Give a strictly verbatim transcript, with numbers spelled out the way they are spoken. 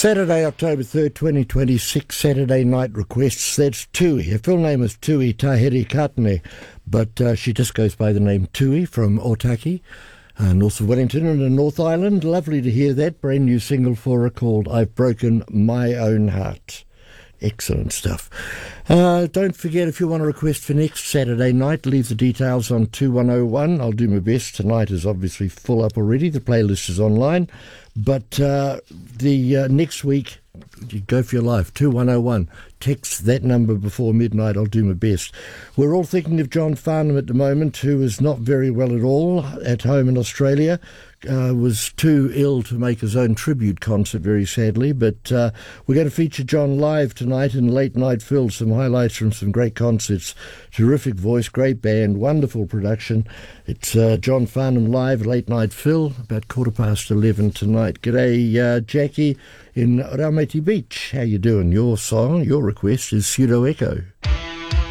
Saturday, October third, twenty twenty-six, Saturday night requests. That's Tui. Her full name is Tui Tahiri Katne, but uh, she just goes by the name Tui from Otaki, uh, north of Wellington and the North Island. Lovely to hear that. Brand new single for her called I've Broken My Own Heart. Excellent stuff. Uh, don't forget, if you want to request for next Saturday night, leave the details on two one oh one. I'll do my best. Tonight is obviously full up already. The playlist is online. But uh, the uh, next week, you go for your life, two one oh one. Text that number before midnight. I'll do my best. We're all thinking of John Farnham at the moment, who is not very well at all at home in Australia. Uh, was too ill to make his own tribute concert, very sadly. But uh, we're going to feature John live tonight in Late Night Phil. Some highlights from some great concerts. Terrific voice, great band, wonderful production. It's uh, John Farnham live, Late Night Phil, about quarter past eleven tonight. G'day, uh, Jackie in Raumati Beach. How you doing? Your song, your request is Pseudo Echo.